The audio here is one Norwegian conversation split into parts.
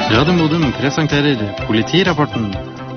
Radio Modum presenterer Politirapporten.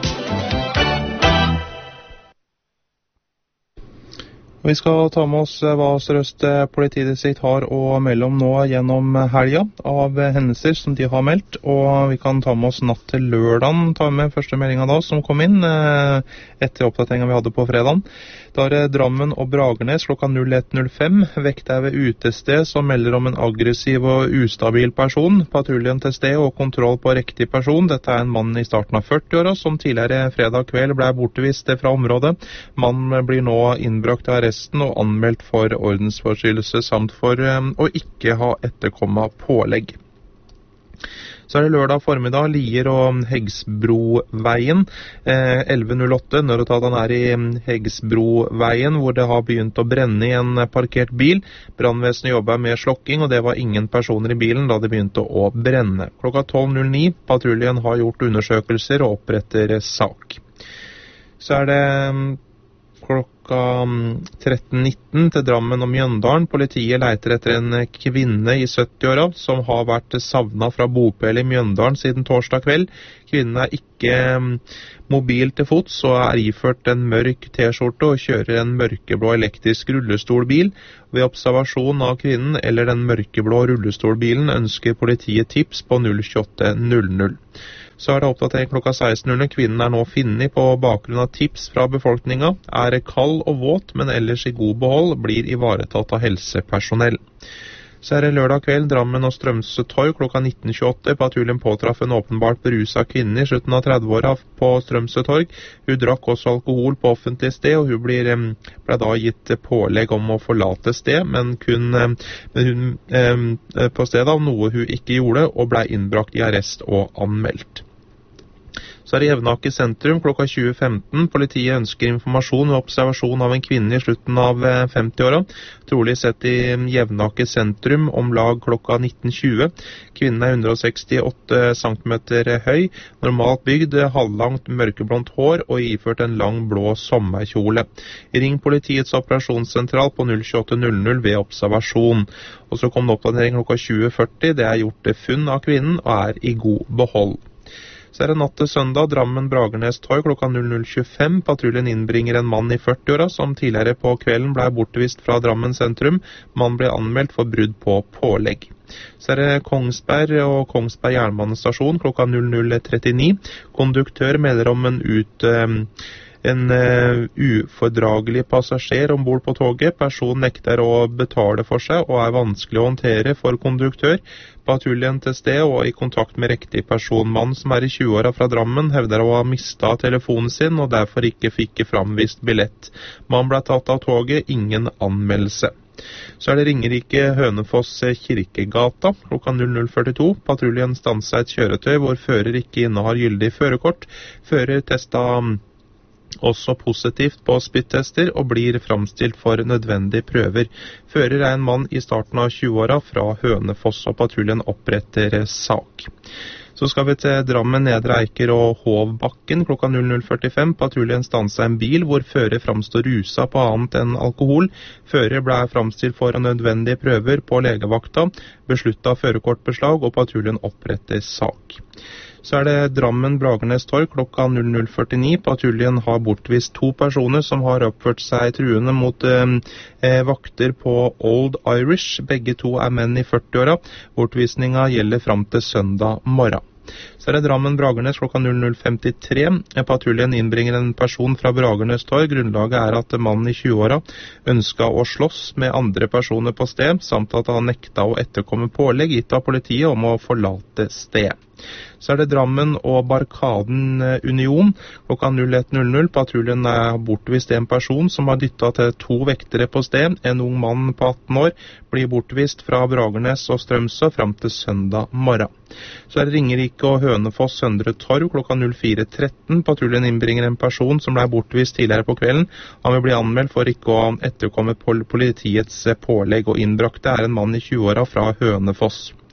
Vi skal ta med oss hva Sør-Øst politidistrikt har å melde om nå gjennom helga av hendelser som de har meldt, og vi kan ta med oss natt til lørdagen, ta med første meldingen da som kom inn etter oppdateringen vi hadde på fredagen. Da er det Drammen og Bragernes klokka 01.05, vekter ved utested som melder om en aggressiv og ustabil person, patruljen til sted og kontroll på riktig person. Dette er en mann i starten av 40-åra som tidligere fredag kveld ble bortvist fra området. Mannen blir nå innbrakt av arresten og anmeldt for ordensforstyrrelse samt for å ikke ha etterkommet pålegg. Så er det lørdag formiddag, Lier og Heggsbroveien, 11.08. Nødetaten er i Heggsbroveien, hvor det har begynt å brenne i en parkert bil. Brannvesenet jobber med slokking, og det var ingen personer i bilen da det begynte å brenne. Klokka 12.09, patruljen har gjort undersøkelser og oppretter sak. Så er det klokka 13.19 til Drammen og Mjøndalen. Politiet leiter etter en kvinne i 70-åra som har vært savnet fra bopel i Mjøndalen siden torsdag kveld. Kvinnen er ikke mobil til fots og er iført en mørk t-skjorte og kjører en mørkeblå elektrisk rullestolbil. Ved observasjon av kvinnen eller den mørkeblå rullestolbilen ønsker politiet tips på 02800. Så er det oppdatert klokka 16.00. Kvinnen er nå funnet på bakgrunn av tips fra befolkninga. Er kald og våt, men ellers i god behold, blir ivaretatt av helsepersonell. Så er det lørdag kveld, Drammen og Strømsø torg klokka 19.28. Patruljen påtraff en åpenbart beruset kvinne i slutten av 30-åra på Strømsø torg. Hun drakk også alkohol på offentlig sted, og hun ble da gitt pålegg om å forlate sted, men hun på stedet av noe hun ikke gjorde, og ble innbrakt i arrest og anmeldt. Så er det Jevnaker sentrum klokka 20.15. Politiet ønsker informasjon ved observasjon av en kvinne i slutten av 50-åra. Trolig sett i Jevnaker sentrum om lag klokka 19.20. Kvinnen er 168 cm høy, normalt bygd, halvlangt mørkeblondt hår og iført en lang blå sommerkjole. Ring politiets operasjonssentral på 02800 ved observasjon. Og så kom det oppdatering klokka 20.40. Det er gjort funn av kvinnen og er i god behold. Så er det natt til søndag, Drammen Bragernes torg klokka 00.25. Patruljen innbringer en mann i 40-åra som tidligere på kvelden ble bortvist fra Drammen sentrum. Mannen ble anmeldt for brudd på pålegg. Så er det Kongsberg og Kongsberg jernbanestasjon klokka 00.39. Konduktør melder om en ufordragelig passasjer ombord på toget. Personen nekter å betale for seg og er vanskelig å håndtere for konduktør. Patruljen til sted og i kontakt med riktig person. Mann som er i 20-åra fra Drammen hevder å ha mistet telefonen sin og derfor ikke fikk framvist billett. Mannen ble tatt av toget, ingen anmeldelse. Så er det Ringerike Hønefoss Kirkegata klokka 00.42. Patruljen stanset et kjøretøy hvor fører ikke innehar gyldig førerkort. Fører testet også positivt på spyttester og blir framstilt for nødvendige prøver. Fører er en mann i starten av 20-åra fra Hønefoss, og patruljen oppretter sak. Så skal vi til Drammen, Nedre Eiker og Hovbakken klokka 00.45. Patruljen stanset en bil hvor fører framstår rusa på annet enn alkohol. Fører ble framstilt for nødvendige prøver på legevakta, besluttet førerkortbeslag, og patruljen oppretter sak. Så er det Drammen Bragernes torg klokka 00.49. Patruljen har bortvist 2 personer som har oppført seg truende mot vakter på Old Irish. Begge 2 er menn i 40-åra. Bortvisninga gjelder fram til søndag morgen. Så er det Drammen Bragernes klokka 00.53. Patruljen innbringer en person fra Bragernes torg. Grunnlaget er at mannen i 20-åra ønsket å slåss med andre personer på sted, samt at han nekta å etterkomme pålegg gitt av politiet om å forlate sted. Så er det Drammen og Barkaden Union klokka 01.00. Patruljen er bortvist en person som har dyttet til 2 vektere på sted. En ung mann på 18 år blir bortvist fra Bragernes og Strømsø frem til søndag morgen. Så er det Ringerike og Hønefoss Søndre Torv klokka 04.13. Patruljen innbringer en person som ble bortvist tidligere på kvelden. Han vil bli anmeldt for ikke å etterkomme politiets pålegg, og innbrakte er en mann i 20-åra fra Hønefoss.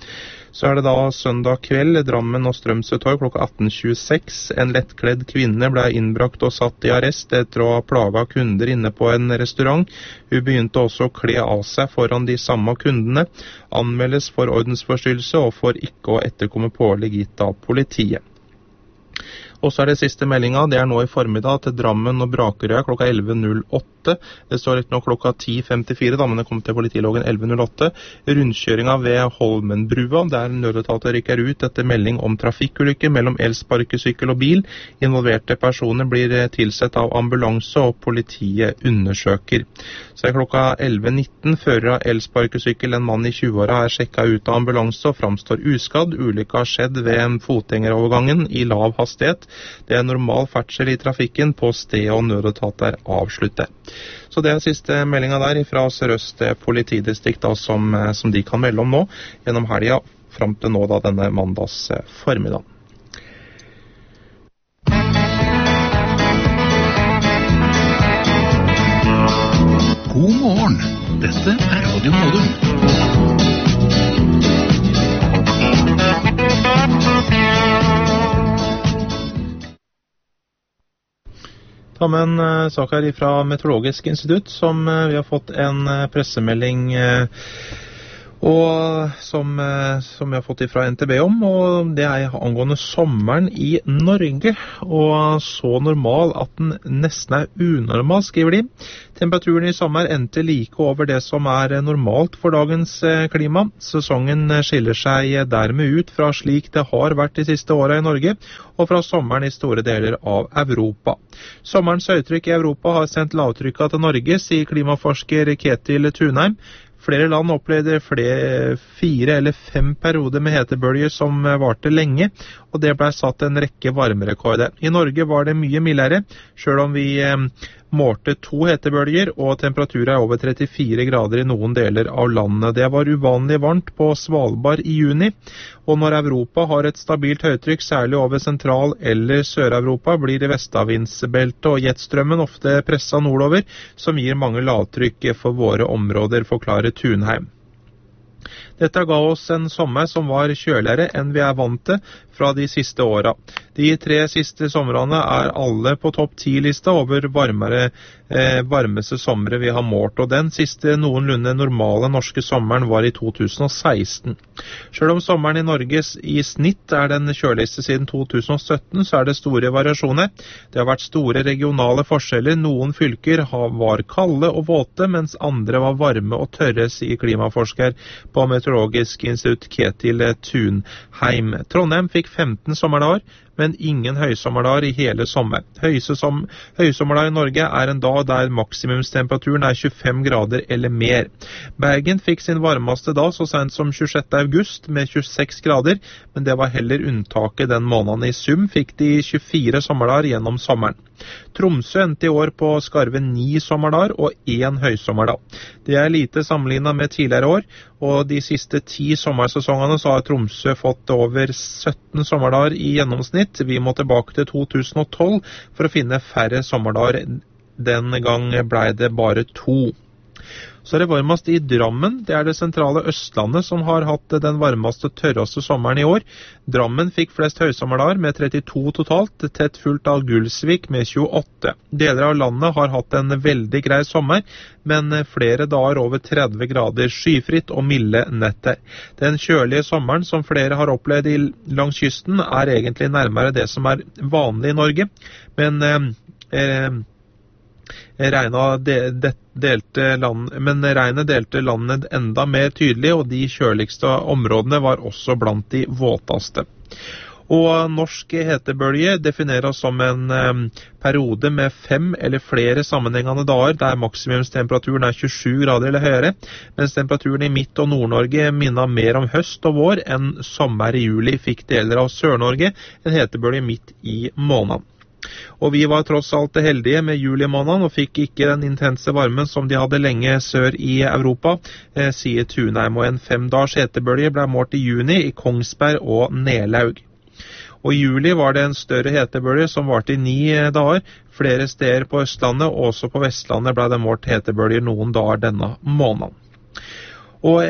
Så det da søndag kveld, Drammen og Strømsø torg klokka 18.26. En lettkledd kvinne ble innbrakt og satt i arrest etter å ha plaget kunder inne på en restaurant. Hun begynte også å kle av seg foran de samme kundene. Anmeldes for ordensforstyrrelse og for ikke å etterkomme pålegg gitt av politiet. Og så det siste meldinga, det nå i formiddag til Drammen og Brakerøya klokka 11.08. Det står litt nå klokka 10.54, da, men det kom til politiloggen 11.08. Rundkjøringa ved Holmenbrua, der nødetatet rykker ut etter melding om trafikkulykke mellom elsparkesykkel og bil. Involverte personer blir tilsett av ambulanse, og politiet undersøker. Så klokka 11.19 fører av elsparkesykkel en mann i 20-åra sjekket ut av ambulanse og framstår uskadd. Ulykka har skjedd ved en fotgjengerovergangen i lav hastighet. Det normal ferdsel i trafikken på stedet, og nødetatet avsluttet. Så det siste meldinga der fra Sør-Øst politidistrikt da, som de kan melde om nå gjennom helga fram til nå da, denne mandags formiddag. God morgen, dette Radio Modum. Ta med en sak her fra Meteorologisk institutt, som vi har fått en pressemelding og som vi har fått fra NTB om, og det angående sommeren i Norge, og så normal at den nesten unormal, skriver de. Temperaturen i sommer endte like over det som normalt for dagens klima. Sesongen skiller seg dermed ut fra slik det har vært de siste årene i Norge, og fra sommeren i store deler av Europa. Sommerens høytrykk i Europa har sendt lavtrykka til Norge, sier klimaforsker Ketil Tunheim. Flere land opplevde 4 eller 5 perioder med hetebølger som varte lenge, og det ble satt en rekke varmerekorder. I Norge var det mye mildere, selv om vi målte 2 hetebølger, og temperaturen over 34 grader i noen deler av landet. Det var uvanlig varmt på Svalbard i juni, og når Europa har et stabilt høytrykk, særlig over Sentral- eller Sør-Europa, blir det vestavindsbeltet og jetstrømmen ofte presset nordover, som gir mange lavtrykk for våre områder, forklarer Tunheim. Dette ga oss en sommer som var kjøligere enn vi vant til fra de siste åra. De 3 siste somrene alle på topp 10-lista over varmeste somre vi har målt, og den siste noenlunde normale norske sommeren var i 2016. Selv om sommeren i Norge i snitt den kjøligste siden 2017, så det store variasjoner. Det har vært store regionale forskjeller. Noen fylker var kalde og våte, mens andre var varme og tørre, sier klimaforsker på Meteorologisk institutt Ketil Tunheim. Trondheim fikk 15 sommerdager, men ingen høysommerdager i hele sommer. Høysommerdag i Norge en dag der maksimumstemperaturen 25 grader eller mer. Bergen fikk sin varmeste dag så sent som 26. august med 26 grader, men det var heller unntaket den måneden. I sum fikk de 24 sommerdager gjennom sommeren. Tromsø endte i år på skarve 9 sommerdager og 1 høysommerdag. Det lite sammenlignet med tidligere år, og de siste 10 sommersesongene så har Tromsø fått over 17 sommerdager i gjennomsnitt. Vi må tilbake til 2012 for å finne færre sommerdager. Den gang ble det bare 2. Så det varmest i Drammen. Det det sentrale Østlandet som har hatt den varmeste, tørreste sommeren i år. Drammen fikk flest høysommerdager med 32 totalt, tett fulgt av Gulsvik med 28. Deler av landet har hatt en veldig grei sommer, men flere dager over 30 grader, skyfritt og milde netter. Den kjølige sommeren som flere har opplevd langs kysten egentlig nærmere det som vanlig i Norge, men regnet delte landet enda mer tydelig, og de kjøligste områdene var også blant de våteste. Og norsk hetebølge defineres som en periode med 5 eller flere sammenhengende dager der maksimumstemperaturen 27 grader eller høyere, mens temperaturen i Midt- og Nord-Norge minnet mer om høst og vår enn sommer i juli, fikk deler av Sør-Norge en hetebølge midt i måneden. Og vi var tross alt heldige med juli-måneden og fikk ikke den intense varmen som de hadde lenge sør i Europa, sier Tunheim. Og en 5-dagers hetebølge ble målt i juni i Kongsberg og Nelaug. Og i juli var det en større hetebølge som varte i 9 dager. Flere steder på Østlandet og også på Vestlandet ble det målt hetebølger noen dager denne måneden. Og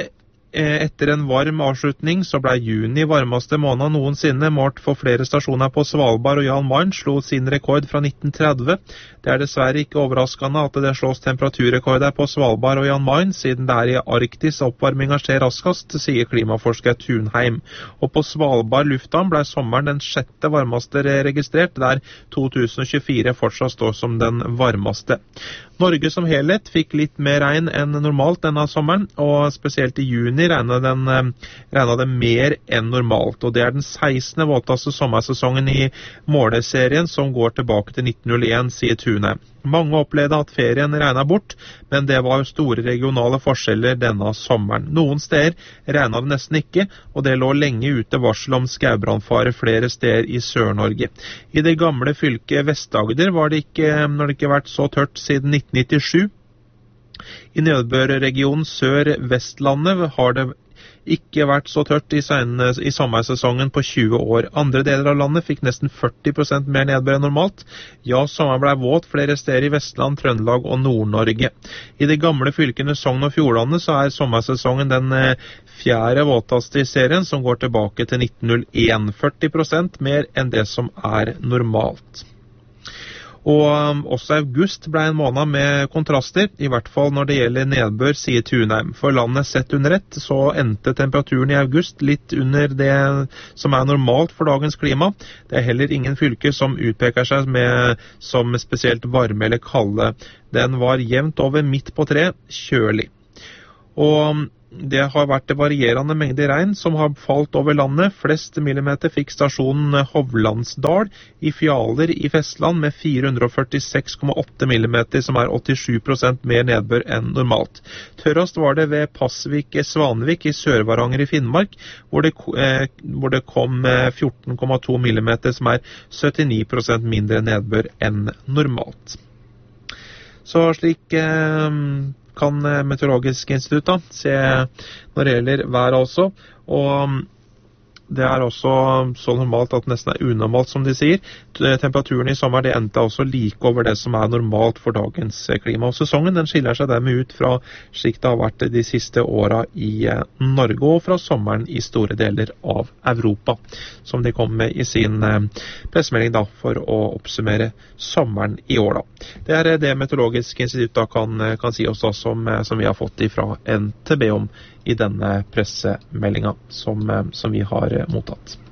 Etter en varm avslutning så ble juni varmeste måned noensinne. Målt for flere stasjoner på Svalbard, og Jan Mayen slo sin rekord fra 1930. Det er dessverre ikke overraskende at det slås temperaturrekorder på Svalbard og Jan Mayen, siden det er i Arktis oppvarminga skjer raskest, sier klimaforsker Thunheim. Og på Svalbard lufthavn ble sommeren den 6. varmeste registrert, der 2024 fortsatt står som den varmeste. Norge som helhet fikk litt mer regn enn normalt denne sommeren, og spesielt i juni regnet det mer enn normalt. Og det er den 16. våteste sommersesongen i måleserien som går tilbake til 1901, sier Thunheim. Mange opplevde at ferien regnet bort, men det var store regionale forskjeller denne sommeren. Noen steder regnet det nesten ikke, og det lå lenge ute varsel om skaubrannfare flere steder i Sør-Norge. I det gamle fylket Vest-Agder når det ikke vært så tørt siden 1997. I nedbørregionen Sør-Vestlandet har det ikke vært så tørt i sommersesongen på 20 år. Andre deler av landet fikk nesten 40% mer nedbør enn normalt. Ja, sommeren ble våt flere steder i Vestland, Trøndelag og Nord-Norge. I de gamle fylkene Sogn og Fjordane så er sommersesongen den 4. våteste i serien, som går tilbake til 1901. 40% mer enn det som er normalt. Og også august ble en måned med kontraster, i hvert fall når det gjelder nedbør, sier Thunheim. For landet sett under ett, så endte temperaturen i august litt under det som er normalt for dagens klima. Det er heller ingen fylker som utpeker seg som spesielt varme eller kalde. Den var jevnt over midt på tre, kjølig. Og det har vært varierende mengder regn som har falt over landet. Flest millimeter fikk stasjonen Hovlandsdal i Fjaler i Vestland med 446,8 millimeter, som er 87% mer nedbør enn normalt. Tørrast var det ved Passvik-Svanvik i Sør-Varanger i Finnmark, hvor det kom 14,2 millimeter, som er 79% mindre nedbør enn normalt. Så slik kan Meteorologisk institutt se når det gjelder været også, og det er også så normalt at det nesten er unormalt, som de sier. Temperaturen i sommer det endte også like over det som er normalt for dagens klima. Og sesongen den skiller seg dermed ut fra slik det har vært de siste åra i Norge, og fra sommeren i store deler av Europa, som de kom med i sin pressemelding da, for å oppsummere sommeren i år. Da. Det er det Meteorologisk institutt da kan si oss, som vi har fått fra NTB om i denne pressemeldinga som vi har mottatt.